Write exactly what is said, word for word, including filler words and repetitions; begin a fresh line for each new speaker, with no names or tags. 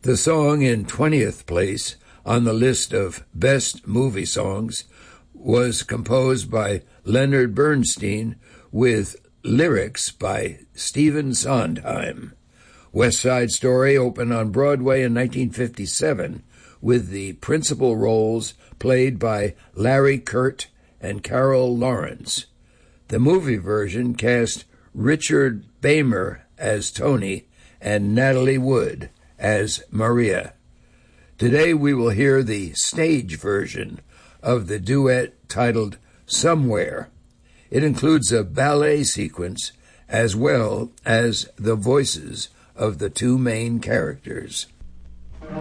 The song in twentieth place on the list of best movie songs was composed by Leonard Bernstein with lyrics by Stephen Sondheim. West Side Story opened on Broadway in nineteen fifty-seven with the principal roles played by Larry Kert and Carol Lawrence. The movie version cast Richard Beymer as Tony and Natalie Wood as Maria. Today we will hear the stage version of the duet titled Somewhere. It includes a ballet sequence as well as the voices of the two main characters.